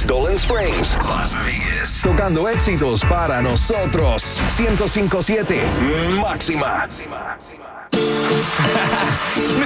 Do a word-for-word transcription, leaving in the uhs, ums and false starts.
Golden Springs, Las Vegas. Tocando éxitos para nosotros. ciento cinco punto siete Máxima.